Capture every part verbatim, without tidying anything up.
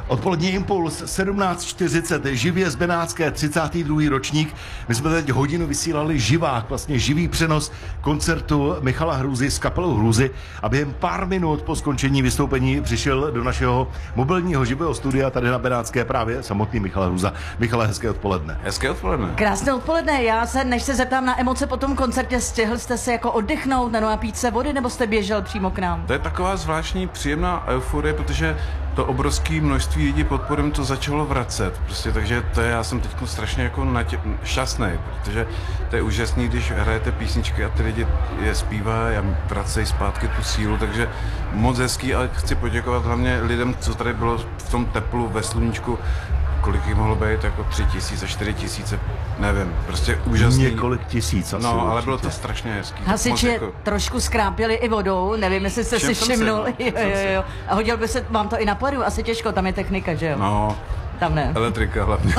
Odpolední impuls sedmnáct čtyřicet, živě z Benátské, třicátý druhý ročník. My jsme teď hodinu vysílali živák, vlastně živý přenos koncertu Michala Hruzy s kapelou Hruzy a během pár minut po skončení vystoupení přišel do našeho mobilního živého studia tady na Benátské právě samotný Michal Hruza. Michale, hezké odpoledne. Hezké odpoledne. Krásné odpoledne. Já se, než se zeptám na emoce po tom koncertě, stihl jste se jako oddechnout, nebo napít se vody, nebo jste běžel přímo k nám? To je taková zvláštní příjemná euforie, protože to obrovské množství lidí pod podem to začalo vracet. Prostě, takže to je, já jsem teď strašně jako natě, šťastný, protože to je úžasný, když hrajete písničky a ty lidi je zpívají a vracejí zpátky tu sílu, takže moc hezký, ale chci poděkovat hlavně lidem, co tady bylo v tom teplu, ve sluníčku, kolik jich mohlo být, jako tři tisíce, čtyři tisíce, nevím, prostě úžasný. Několik tisíc asi. No, ale určitě. bylo to strašně hezký. Hasiči jako... trošku skrápěli i vodou, nevím, jestli jste si všimnul. Jo, jo, jo. A hodil by se vám to i na poru, asi těžko, tam je technika, že jo? No, tam ne. Elektrika hlavně.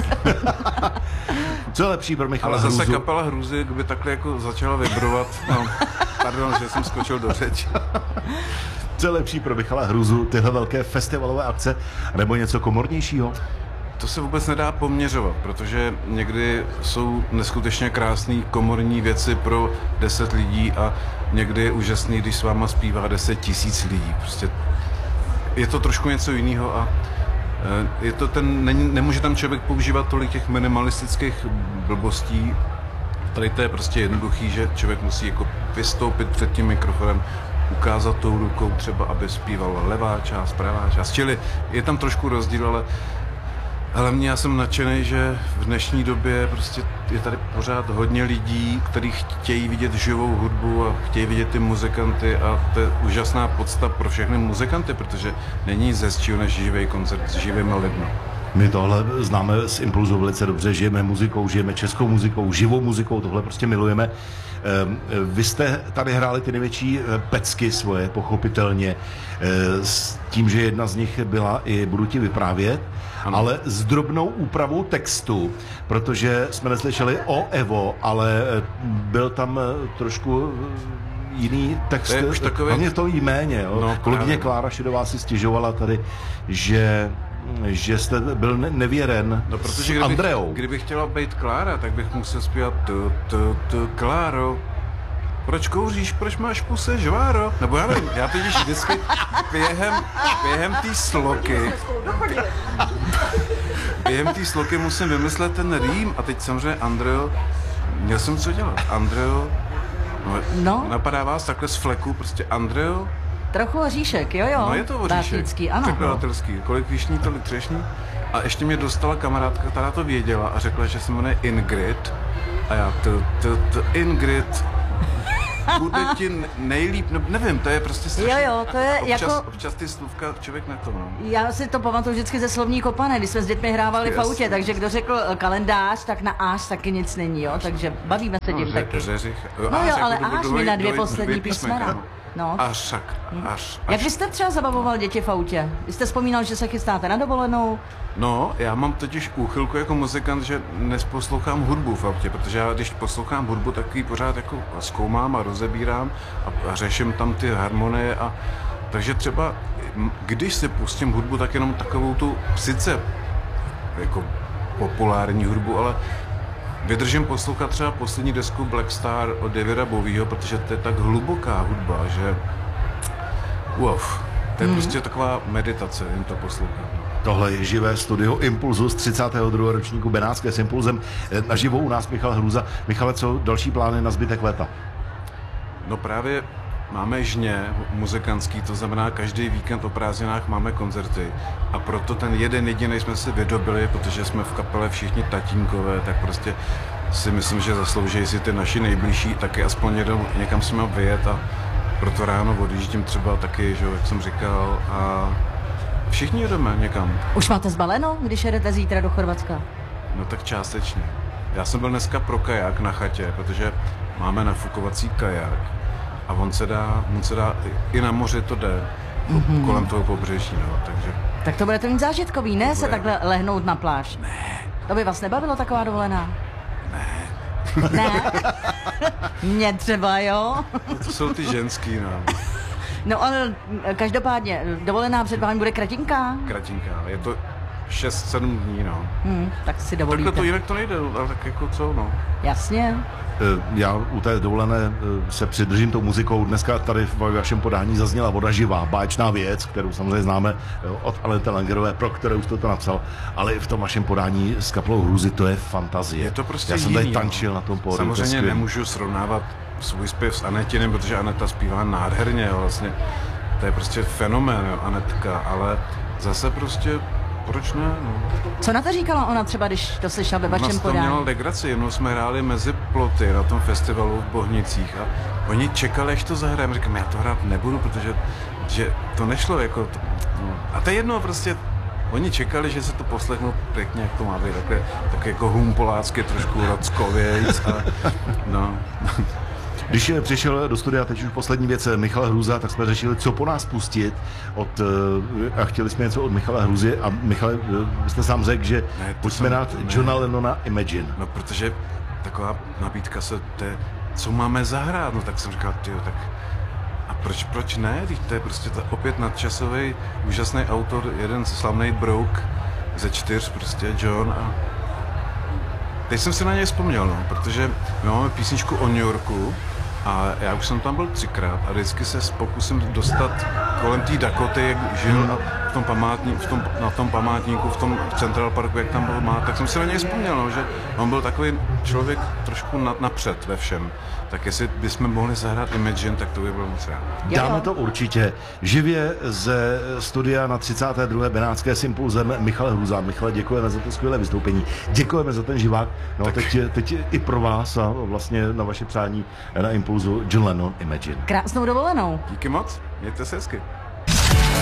Co je lepší pro Michala Ale Hruzu? zase kapela Hruzy, kdyby takhle jako začala vibrovat, no, pardon, že jsem skočil do řeči. Co je lepší pro Michala Hruzu, tyhle velké festivalové akce, nebo něco komornějšího? To se vůbec nedá poměřovat, protože někdy jsou neskutečně krásné komorní věci pro deset lidí a někdy je úžasný, když s váma zpívá deset tisíc lidí. Prostě je to trošku něco jiného a je to ten, ne, nemůže tam člověk používat tolik těch minimalistických blbostí. Tady to je prostě jednoduchý, že člověk musí jako vystoupit před tím mikrofonem, ukázat tou rukou třeba, aby zpívala levá část, pravá část. Čili je tam trošku rozdíl, ale hlavně já jsem nadšený, že v dnešní době prostě je tady pořád hodně lidí, kteří chtějí vidět živou hudbu a chtějí vidět ty muzikanty a to je úžasná podsta pro všechny muzikanty, protože není nic hezčího než živý koncert s živými lidmi. My tohle známe z Impulzu velice dobře, žijeme muzikou, žijeme českou muzikou, živou muzikou, tohle prostě milujeme. Vy jste tady hráli ty největší pecky svoje, pochopitelně, s tím, že jedna z nich byla i Budu ti vyprávět, ano. Ale s drobnou úpravou textu, protože jsme neslyšeli o Evo, ale byl tam trošku jiný text, takový... hlavně v tom jméně. Jo? No, kolegyně Klára Šedová si stěžovala tady, že že jste byl nevěren no, protože s kdybych, Andreou. Kdybych chtěla být Klára, tak bych musel zpívat tu, tu, tu, Kláro, proč kouříš, proč máš puse žváro? Nebo já nevím, já totiž vždycky během, během té sloky během té sloky musím vymyslet ten rým a teď samozřejmě Andreo, měl jsem co dělat, Andreo, no, no. Napadá vás takhle z fleku, prostě Andreo, trochu oříšek, jo, jo. No je to oříšek, ano. Překladatelský, kolik vyšní, tolik třešní. A ještě mě dostala kamarádka, která to věděla a řekla, že se jmenuje Ingrid. A já, to, to, to Ingrid, bude ti nejlíp, no, nevím, to je prostě strašně. Jo, jo, to je občas, jako... Občas ty slůvka člověk na to, no. Já si to pamatuju vždycky ze slovní kopane, když jsme s dětmi hrávali v autě, takže kdo řekl kalendář, tak na áš taky nic není, jo, takže bavíme se tím no, taky. Řeřich, no áš, jo, ale jako áš mi na dvě poslední písmena. No. Až, až, až. Jak vy jste třeba zabavoval děti v autě? Vy jste vzpomínal, že se chystáte na dovolenou? No, já mám totiž úchylku jako muzikant, že nesposlouchám hudbu v autě, protože já když poslouchám hudbu, tak ji pořád jako zkoumám a rozebírám a, a řeším tam ty harmonie a takže třeba, když si pustím hudbu, tak jenom takovou tu sice jako populární hudbu, ale vydržím poslouchat třeba poslední desku Black Star od Davida Bowieho, protože to je tak hluboká hudba, že wow, to je mm. prostě taková meditace, jen to poslouchat. Tohle je živé studio Impulzu z třicátého druhého ročníku Benátské s Impulzem. Naživo u nás Michal Hruza. Michale, co další plány na zbytek léta? No právě máme žně muzikantský, to znamená každý víkend o prázdninách máme koncerty a proto ten jeden jediný jsme si vydobili, protože jsme v kapele všichni tatínkové, tak prostě si myslím, že zaslouží si ty naši nejbližší, taky aspoň jednou někam si mám vyjet a proto ráno odjíždím třeba taky, že, jak jsem říkal, a všichni jedeme někam. Už máte zbaleno, když jedete zítra do Chorvatska? No tak částečně. Já jsem byl dneska pro kaják na chatě, protože máme nafukovací kaják. A on se dá, on se dá, i na moři to jde, mm-hmm. kolem toho pobřeží, no, takže... Tak to bude to mít zážitkový, ne? To Se bude... takhle lehnout na pláž. Ne. To by vás nebavilo taková dovolená? Ne. Ne? Mě třeba, jo? To jsou ty ženský, no. No ale každopádně, dovolená před vámi bude kratinká? Kratinká, je to šest sedm dní, no. Hmm, tak si dovolíte. Takhle to jinak to nejde, ale tak jako co, no. Jasně. Já u té dovolené se přidržím tou muzikou. Dneska tady v vašem podání zazněla Voda živá, báječná věc, kterou samozřejmě známe od Alety Langerové, pro kterou jste to napsal, ale i v tom vašem podání s kapelou Hruzy to je fantazie. Je to prostě Já jsem jiný, tady tančil no. na tom pódiu. Samozřejmě nemůžu srovnávat svůj zpěv s Anetinem, protože Aneta zpívá nádherně, jo, vlastně. To je prostě fenomén, jo, Anetka, ale zase prostě proč ne? No. Co na to říkala ona třeba, když to slyšela ve vašem Ona to podání? měla legraci, jednou jsme hráli mezi ploty na tom festivalu v Bohnicích a oni čekali, až to zahrajeme. Říkám, já to hrát nebudu, protože že to nešlo jako to, no. A to je jedno prostě, oni čekali, že se to poslechnou pěkně, jak to má být, takhle, tak jako humpolácky, trošku rackovějc a no. Když přišel do studia, teď už poslední věc, Michal Hruza, tak jsme řešili, co po nás pustit od, a chtěli jsme něco od Michala Hruzy a Michal, vy jste sám řekl, že ne, pojďme na Johna Lennona Imagine. No, protože taková nabídka se, to je, co máme zahrát, no tak jsem říkal, tyjo, tak a proč, proč ne, když to je prostě to, opět nadčasový, úžasný autor, jeden slavný brouk ze čtyř, prostě John a teď jsem si na něj vzpomněl, no, protože my máme písničku o New Yorku a já už jsem tam byl třikrát a vždycky se pokusím dostat kolem té Dakoty, jak žil na, v tom památní, v tom, na tom památníku, v tom Central Parku, jak tam byl má, tak jsem si na něj vzpomněl, no, že on byl takový člověk trošku nad, napřed ve všem. Tak jestli bychom mohli zahrát Imagine, tak to by bylo moc rád. Dáme to určitě. Živě ze studia na třicáté druhé Benátské s Impulzem Michal Hruza. Michale, děkujeme za to skvělé vystoupení. Děkujeme za ten živák. No, teď, teď i pro vás a vlastně na vaše přání na Impulzu John Lennon Imagine. Krásnou dovolenou. Díky moc, mějte se hezky.